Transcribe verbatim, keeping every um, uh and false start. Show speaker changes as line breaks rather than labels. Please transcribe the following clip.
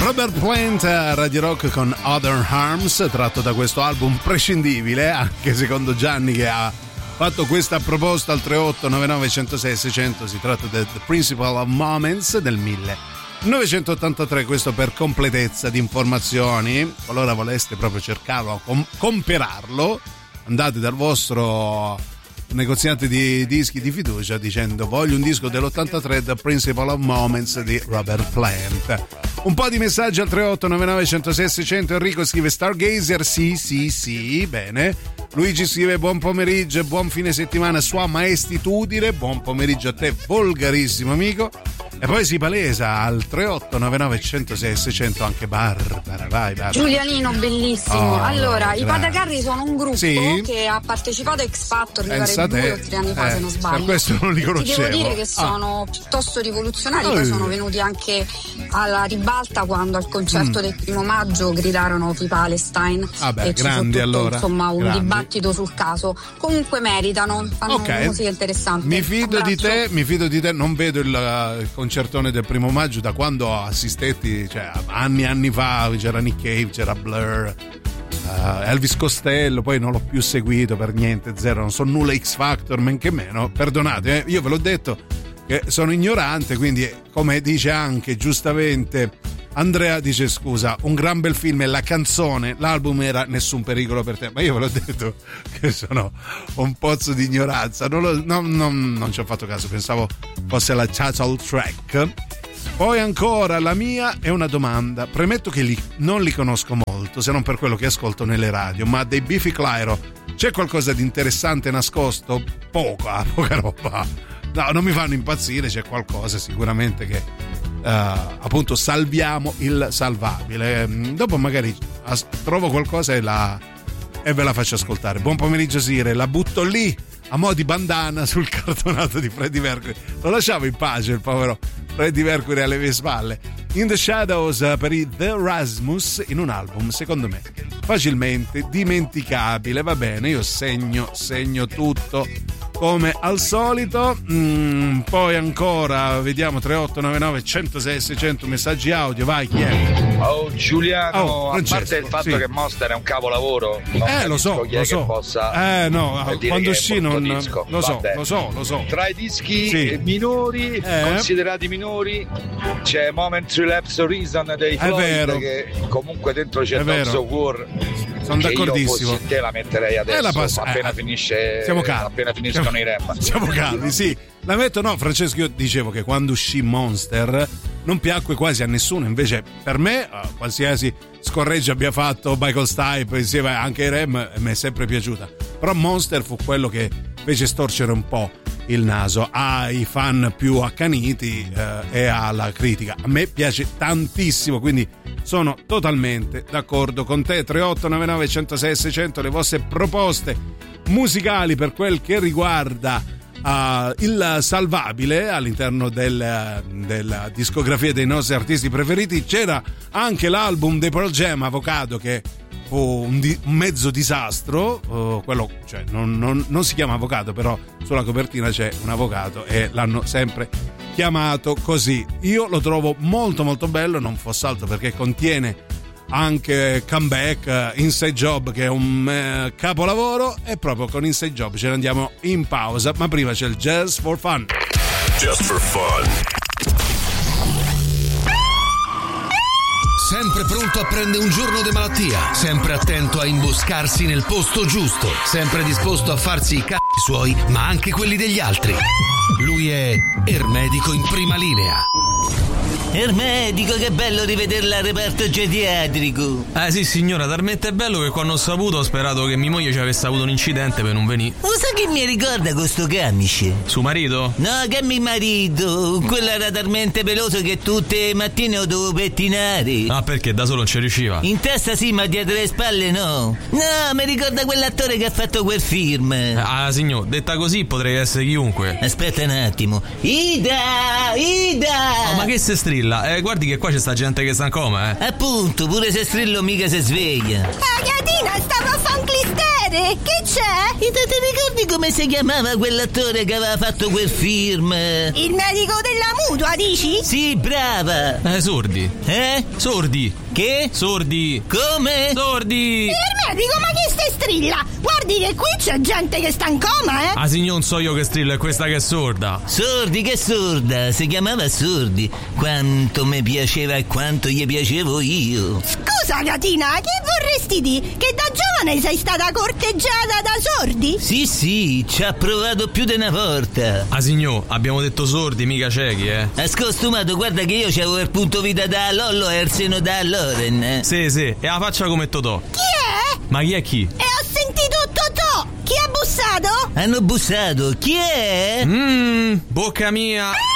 Robert Plant, Radio Rock con Other Arms, tratto da questo album prescindibile, anche secondo Gianni che ha fatto questa proposta al tre otto nove nove uno zero sei sei zero zero. Si tratta del The Principle of Moments del millenovecentottantatré, questo per completezza di informazioni. Qualora voleste proprio cercarlo, com- comperarlo, andate dal vostro negoziante di dischi di fiducia dicendo voglio un disco dell'ottantatré, The Principle of Moments di Robert Plant. Un po' di messaggi al tre otto nove nove uno zero sei sei zero zero. Enrico scrive Stargazer, sì sì sì, bene. Luigi scrive buon pomeriggio e buon fine settimana sua maestitudine. Buon pomeriggio a te, volgarissimo amico. E poi si palesa al tre otto nove nove uno zero sei sei zero zero anche Barbara, vai Barbara.
Giulianino, bellissimo.
Oh,
allora,
grazie.
i Patacarri sono un gruppo
sì.
che ha partecipato a X Factor, mi
Pensa
pare
te.
due o tre anni fa,
eh,
se non sbaglio.
Per questo non li conoscevo.
Ti devo dire che sono ah. piuttosto rivoluzionari,
oh.
poi sono venuti anche alla ribalta quando al concerto mm. del primo maggio gridarono Free Palestine.
Vabbè,
e
grandi
ci fu tutto,
allora.
insomma, un
grandi.
dibattito sul caso. Comunque meritano, fanno
okay.
musica interessante.
Mi fido
Abbraccio.
di te, mi fido di te, non vedo il, il concertone del primo maggio da quando assistetti, cioè anni e anni fa, c'era Nick Cave, c'era Blur, uh, Elvis Costello, poi non l'ho più seguito per niente, zero, non so nulla X Factor, men che meno, perdonate, eh, io ve l'ho detto che sono ignorante, quindi come dice anche giustamente Andrea, dice scusa, un gran bel film e la canzone, l'album era Nessun pericolo per te, ma io ve l'ho detto che sono un pozzo di ignoranza, non, lo, non, non, non ci ho fatto caso, pensavo fosse la title track. Poi ancora la mia è una domanda, premetto che li, non li conosco molto se non per quello che ascolto nelle radio, ma dei Biffy Clyro c'è qualcosa di interessante nascosto? Poca, poca roba, no, non mi fanno impazzire, c'è qualcosa sicuramente che uh, appunto salviamo il salvabile, dopo magari as- trovo qualcosa e, la, e ve la faccio ascoltare. Buon pomeriggio Sire, la butto lì a mo' di bandana sul cartonato di Freddie Mercury, lo lasciamo in pace il povero Freddie Mercury alle mie spalle. In the Shadows per i The Rasmus, in un album secondo me facilmente dimenticabile. Va bene, io segno segno tutto come al solito. Mm, poi ancora vediamo tre otto nove nove uno zero sei sei zero zero messaggi audio, vai, chi è?
Oh Giuliano,
oh,
a parte il fatto
sì.
che Monster è un capolavoro, non
eh lo so,
chi
lo
è
so.
che possa
eh no, quando uscì non
disco.
lo so, lo so, lo so.
Tra i dischi
sì.
minori,
eh.
considerati minori, c'è Moment Relapse Horizon dei Floyd, che comunque dentro c'è Dogs of War.
Sono d'accordissimo.
Io fossi te la metterei adesso, la pass- appena
eh,
finisce
siamo calmi.
appena finiscono
siamo,
i rem.
Siamo calmi, sì. La metto, no, Francesco, io dicevo che quando uscì Monster non piacque quasi a nessuno, invece per me qualsiasi scorreggio abbia fatto Michael Stipe insieme anche ai Rem mi è sempre piaciuta, però Monster fu quello che fece storcere un po' il naso ai fan più accaniti eh, e alla critica. A me piace tantissimo, quindi sono totalmente d'accordo con te. Tre otto nove nove uno zero sei sei zero zero, le vostre proposte musicali per quel che riguarda Uh, il salvabile all'interno del, della discografia dei nostri artisti preferiti. C'era anche l'album dei Pearl Jam, Avocado, che fu un, di, un mezzo disastro, uh, quello, cioè, non, non, non si chiama Avocado, però sulla copertina c'è un avvocato e l'hanno sempre chiamato così. Io lo trovo molto molto bello, non fosse altro perché contiene anche Comeback, Inside Job, che è un eh, capolavoro, e proprio con Inside Job ce ne andiamo in pausa, ma prima c'è il Just for Fun.
Just for Fun. Sempre pronto a prendere un giorno di malattia, sempre attento a imboscarsi nel posto giusto, sempre disposto a farsi i c***i suoi, ma anche quelli degli altri. Lui è Ermedico in prima linea.
Ermedico, che bello rivederla al reparto geriatrico.
Eh sì signora, talmente bello che quando ho saputo ho sperato che mia moglie ci avesse avuto un incidente per non venire.
Ma sai che mi ricorda questo camice?
Suo marito?
No, che mio marito, quello era talmente peloso che tutte le mattine lo dovevo pettinare.
Ah, perché da solo non ci riusciva?
In testa sì, ma dietro le spalle no. No, mi ricorda quell'attore che ha fatto quel film.
Ah signor, detta così potrei essere chiunque.
Aspetta un attimo. Ida, Ida.
Oh, ma che se strilla? Eh, guardi che qua c'è sta gente che sta in coma, eh.
Appunto, pure se strillo mica si sveglia.
Eh, Gatina, stavo a fare un clistè. Michele, che c'è?
E te, te ricordi come si chiamava quell'attore che aveva fatto quel film?
Il medico della mutua, dici?
Sì, brava.
Eh, sordi.
Eh?
Sordi.
Che?
Sordi.
Come?
Sordi.
Il medico, ma che stai strilla? Guardi che qui c'è gente che sta in coma, eh?
Ah, signor, non so io che strillo, è questa che è sorda.
Sordi, che sorda? Si chiamava Sordi. Quanto mi piaceva e quanto gli piacevo io.
Scusa, Catina, che vorresti dire? Che da giovane sei stata corteggiata da sordi?
Sì, sì, ci ha provato più di una volta.
Ah, signor, abbiamo detto sordi, mica ciechi, eh.
Ascostumato, guarda che io c'avevo il punto vita da Lollo e il seno da Loren.
Sì, sì, e la faccia come Totò.
Chi è?
Ma chi è chi?
E ho sentito Totò. Chi ha bussato?
Hanno bussato. Chi è?
Mmm, bocca mia.